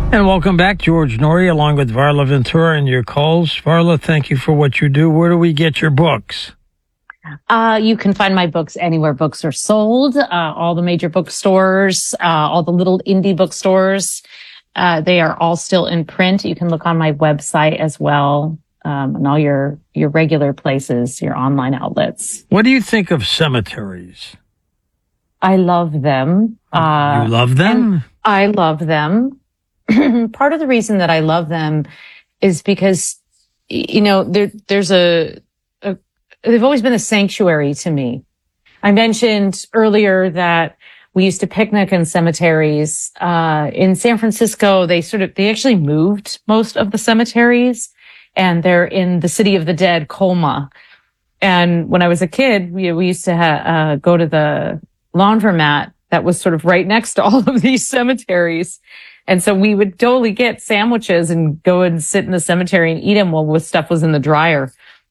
And welcome back, George Norrie, along with Varla Ventura and your calls. Varla, thank you for what you do. Where do we get your books? You can find my books anywhere books are sold, all the major bookstores, all the little indie bookstores. They are all still in print. You can look on my website as well, and all your regular places, your online outlets. What do you think of cemeteries? I love them. You love them? I love them. Part of the reason that I love them is because, you know, there's they've always been a sanctuary to me. I mentioned earlier that we used to picnic in cemeteries. In San Francisco, they actually moved most of the cemeteries, and they're in the City of the Dead, Colma. And when I was a kid, we used to go to the laundromat that was sort of right next to all of these cemeteries. And so we would totally get sandwiches and go and sit in the cemetery and eat them while stuff was in the dryer.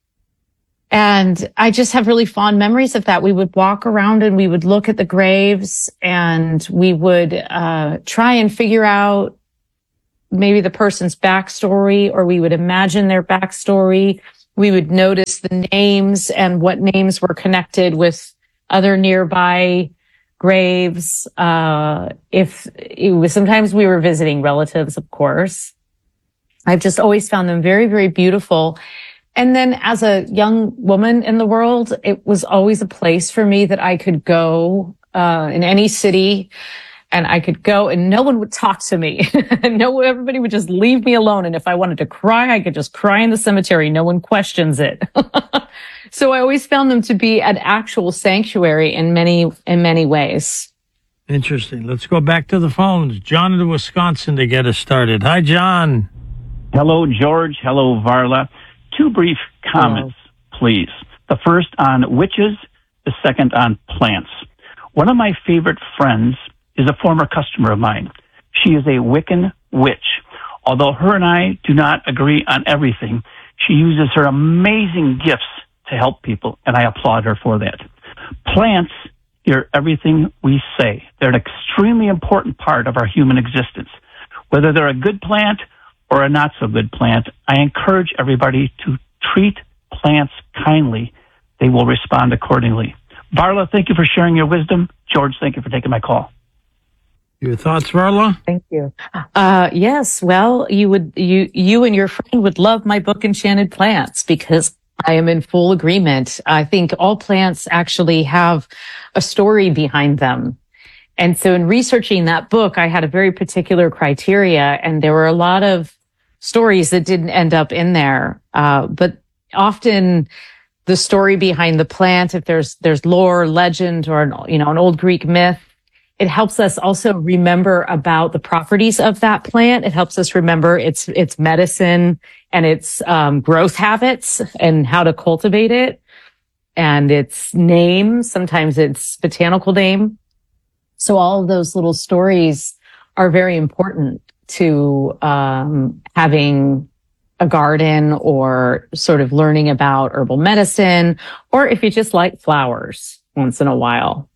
And I just have really fond memories of that. We would walk around and we would look at the graves, and we would try and figure out maybe the person's backstory, or we would imagine their backstory. We would notice the names and what names were connected with other nearby graves. If it was, sometimes we were visiting relatives, of course. I've just always found them very, very beautiful. And then as a young woman in the world, it was always a place for me that I could go, in any city, and I could go and no one would talk to me. Everybody would just leave me alone. And if I wanted to cry, I could just cry in the cemetery. No one questions it. So I always found them to be an actual sanctuary in many ways. Interesting. Let's go back to the phones. John in Wisconsin to get us started. Hi, John. Hello, George. Hello, Varla. Two brief comments, please. The first on witches, the second on plants. One of my favorite friends is a former customer of mine. She is a Wiccan witch. Although her and I do not agree on everything, she uses her amazing gifts to help people, and I applaud her for that. Plants hear everything we say. They're an extremely important part of our human existence. Whether they're a good plant or a not so good plant, I encourage everybody to treat plants kindly. They will respond accordingly. Varla, thank you for sharing your wisdom. George, thank you for taking my call. Your thoughts, Varla? Thank you. Yes. Well, you and your friend would love my book, Enchanted Plants, because I am in full agreement. I think all plants actually have a story behind them. And so in researching that book, I had a very particular criteria, and there were a lot of stories that didn't end up in there. But often the story behind the plant, if there's lore, legend, or an old Greek myth, it helps us also remember about the properties of that plant. It helps us remember its medicine and its growth habits and how to cultivate it, and its name, sometimes its botanical name. So all of those little stories are very important to having a garden, or sort of learning about herbal medicine, or if you just like flowers once in a while.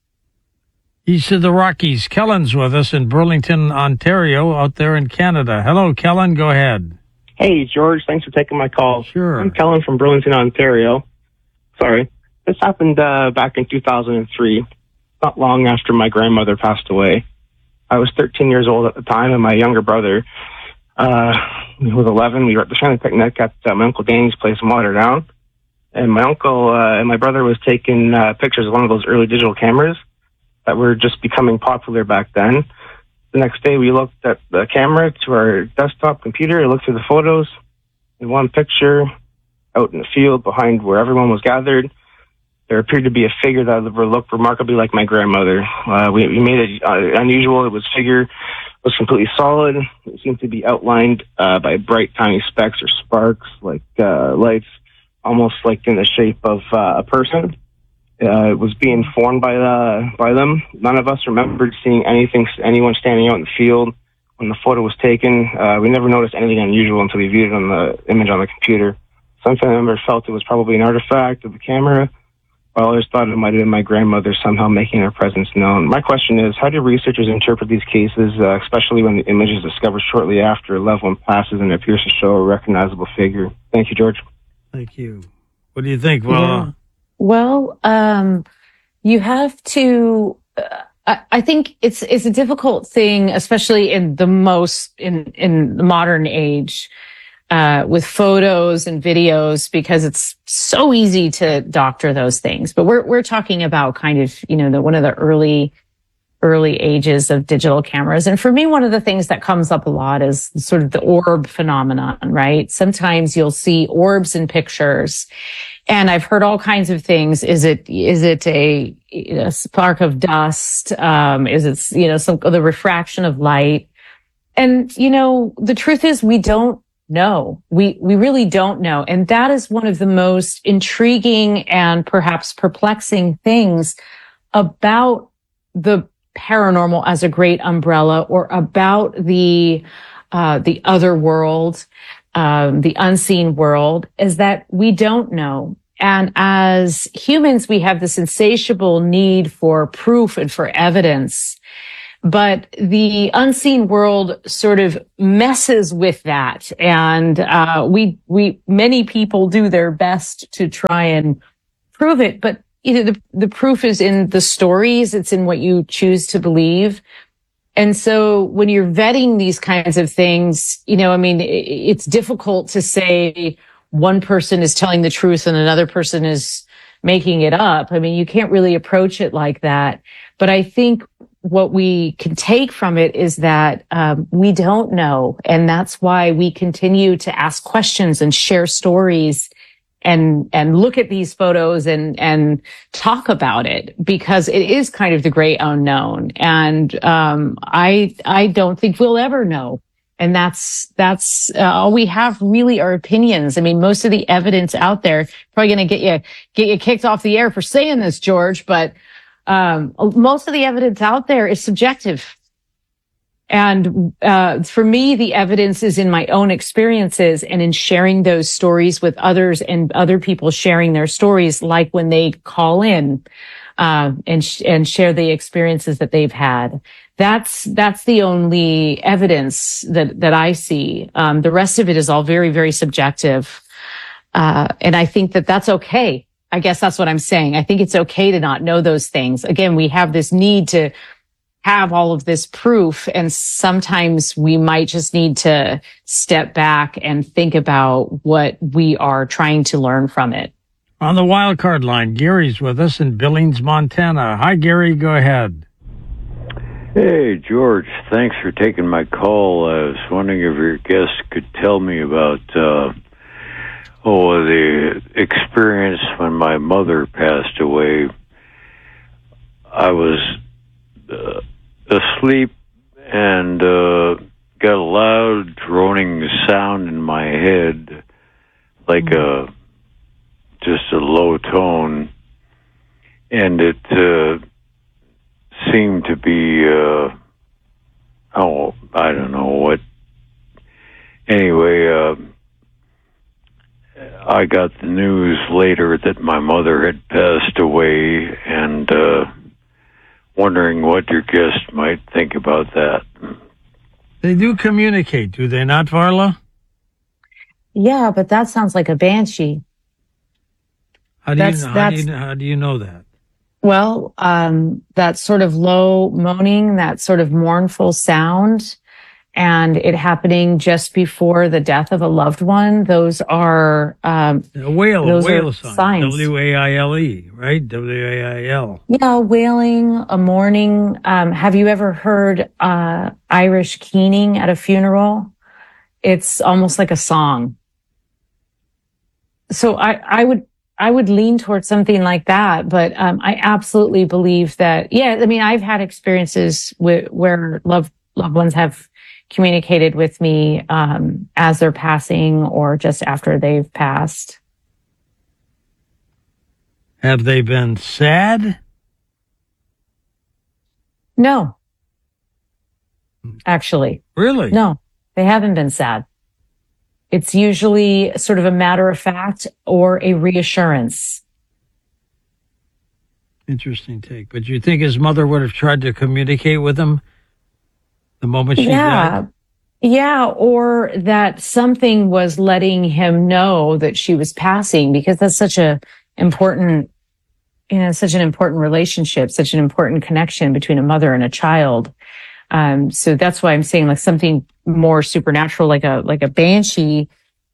East of the Rockies, Kellen's with us in Burlington, Ontario, out there in Canada. Hello, Kellen. Go ahead. Hey, George. Thanks for taking my call. Sure. I'm Kellen from Burlington, Ontario. Sorry. This happened back in 2003, not long after my grandmother passed away. I was 13 years old at the time, and my younger brother was 11. We were at the family picnic at my Uncle Danny's place in Waterdown. And my uncle and my brother was taking pictures of one of those early digital cameras that were just becoming popular back then. The next day, we looked at the camera to our desktop computer, looked through the photos, and one picture out in the field behind where everyone was gathered, there appeared to be a figure that looked remarkably like my grandmother. We made it unusual. It was figure was completely solid. It seemed to be outlined by bright, tiny specks or sparks, like lights, almost like in the shape of a person. It was being formed by them. None of us remembered seeing anyone standing out in the field when the photo was taken. We never noticed anything unusual until we viewed it on the image on the computer. Some family members felt it was probably an artifact of the camera. I always thought it might have been my grandmother somehow making her presence known. My question is, how do researchers interpret these cases, especially when the image is discovered shortly after a loved one passes and appears to show a recognizable figure? Thank you, George. Thank you. What do you think, Vala? Yeah. Well, you have to. I think it's a difficult thing, especially in the modern age, with photos and videos, because it's so easy to doctor those things. But we're talking about kind of, one of the early ages of digital cameras. And for me, one of the things that comes up a lot is sort of the orb phenomenon, right? Sometimes you'll see orbs in pictures, and I've heard all kinds of things. Is it a spark of dust? Is it, the refraction of light? And, the truth is we don't know. We really don't know. And that is one of the most intriguing and perhaps perplexing things about the paranormal as a great umbrella, or about the other world, the unseen world, is that we don't know. And as humans, we have this insatiable need for proof and for evidence. But the unseen world sort of messes with that. And, many people do their best to try and prove it. But, the proof is in the stories. It's in what you choose to believe. And so when you're vetting these kinds of things, it's difficult to say one person is telling the truth and another person is making it up. You can't really approach it like that. But I think what we can take from it is that we don't know. And that's why we continue to ask questions and share stories and look at these photos and talk about it, because it is kind of the great unknown. And I don't think we'll ever know. And that's all we have really are opinions. Most of the evidence out there, probably going to get you kicked off the air for saying this, George, but most of the evidence out there is subjective. And for me, the evidence is in my own experiences and in sharing those stories with others, and other people sharing their stories, like when they call in and share the experiences that they've had. That's the only evidence that I see. The rest of it is all very, very subjective. And I think that that's okay. I guess that's what I'm saying. I think it's okay to not know those things. Again, we have this need to have all of this proof, and sometimes we might just need to step back and think about what we are trying to learn from it. On the wild card line, Gary's with us in Billings, Montana. Hi, Gary. Go ahead. Hey, George. Thanks for taking my call. I was wondering if your guest could tell me about the experience when my mother passed away. I was asleep and got a loud droning sound in my head, like just a low tone, and it seemed to be I don't know what. Anyway, I got the news later that my mother had passed away, and wondering what your guest might think about that. They do communicate, do they not, Varla? Yeah, but that sounds like a banshee. How do you know that? Well, that sort of low moaning, that sort of mournful sound, and it happening just before the death of a loved one. Those are a whale signs. W-A-I-L-E, right? W-A-I-L. Yeah, wailing, a mourning. Have you ever heard Irish keening at a funeral? It's almost like a song. So I would lean towards something like that, but I absolutely believe that. Yeah, I've had experiences where loved ones have communicated with me as they're passing or just after they've passed. Have they been sad? No. Actually. Really? No, they haven't been sad. It's usually sort of a matter of fact or a reassurance. Interesting take. But you think his mother would have tried to communicate with him the moment she died? Yeah, or that something was letting him know that she was passing, because that's such a important, such an important relationship, such an important connection between a mother and a child. So that's why I'm saying like something more supernatural, like a banshee,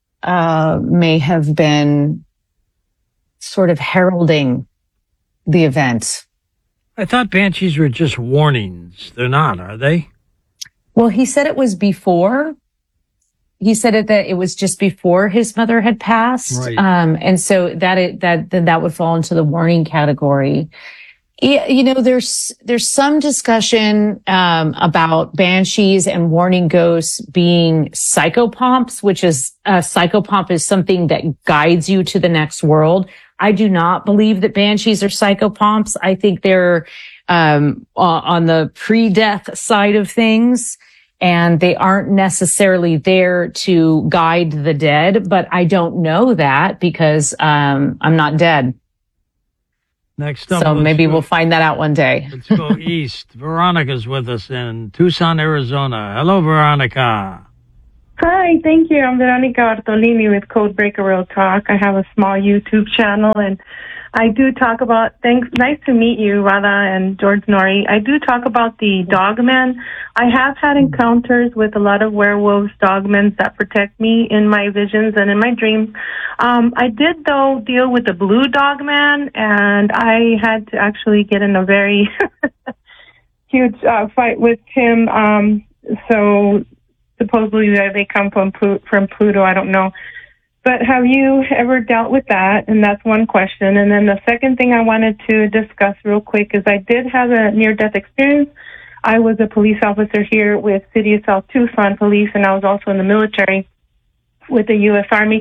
may have been sort of heralding the event. I thought banshees were just warnings. They're not, are they? Well, he said it was before. He said that it was just before his mother had passed. Right. And so that would fall into the warning category. There's some discussion, about banshees and warning ghosts being psychopomps, which is, psychopomp is something that guides you to the next world. I do not believe that banshees are psychopomps. I think they're, on the pre-death side of things, and they aren't necessarily there to guide the dead, but I don't know that because, I'm not dead. Next up, so maybe we'll find that out one day. Let's go east. Veronica's with us in Tucson, Arizona. Hello, Veronica. Hi, thank you. I'm Veronica Bartolini with Codebreaker Real Talk. I have a small YouTube channel, and I do talk about, nice to meet you, Radha and George Nori. I do talk about the dogmen. I have had encounters with a lot of werewolves, dogmen that protect me in my visions and in my dreams. I did, though, deal with the blue dogman, and I had to actually get in a very huge fight with him. So supposedly they come from Pluto, I don't know. But have you ever dealt with that? And that's one question. And then the second thing I wanted to discuss real quick is I did have a near-death experience. I was a police officer here with City of South Tucson Police, and I was also in the military with the U.S. Army.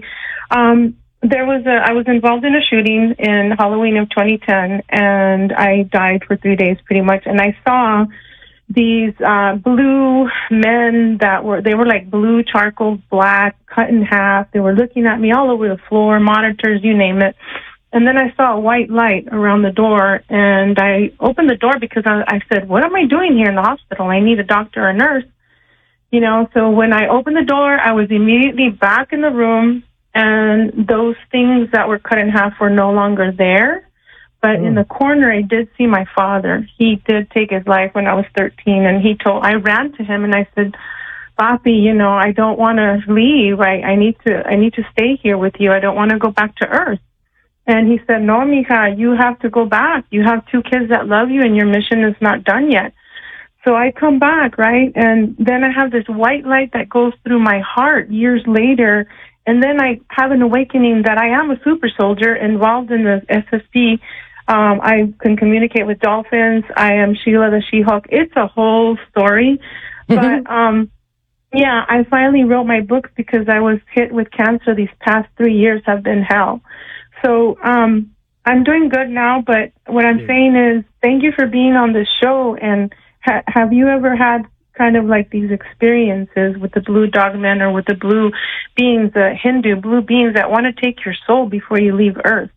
I was involved in a shooting in Halloween of 2010, and I died for 3 days pretty much. And I saw these blue men they were like blue, charcoal, black, cut in half. They were looking at me all over the floor, monitors, you name it. And then I saw a white light around the door, and I opened the door because I said, what am I doing here in the hospital? I need a doctor or a nurse. So when I opened the door, I was immediately back in the room, and those things that were cut in half were no longer there. But in the corner, I did see my father. He did take his life when I was 13, and I ran to him and I said, Papi, I don't want to leave. I need to stay here with you. I don't want to go back to Earth. And he said, no, mija, you have to go back. You have 2 kids that love you, and your mission is not done yet. So I come back, right? And then I have this white light that goes through my heart years later. And then I have an awakening that I am a super soldier involved in the SSP. I can communicate with dolphins. I am Sheila the She-Hulk. It's a whole story. But, I finally wrote my book because I was hit with cancer. These past 3 years have been hell. So, I'm doing good now, but what I'm saying is thank you for being on this show. And have you ever had kind of like these experiences with the blue dogmen or with the blue beings, the Hindu blue beings that want to take your soul before you leave Earth?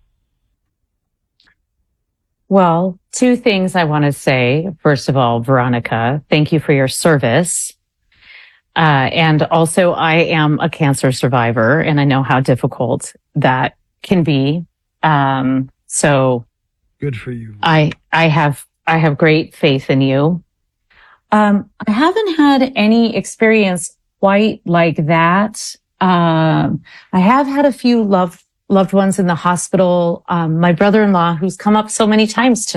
Well, 2 things I want to say. First of all, Veronica, thank you for your service. And also I am a cancer survivor, and I know how difficult that can be. So good for you. I have great faith in you. I haven't had any experience quite like that. I have had a few loved ones in the hospital. My brother-in-law, who's come up so many times tonight,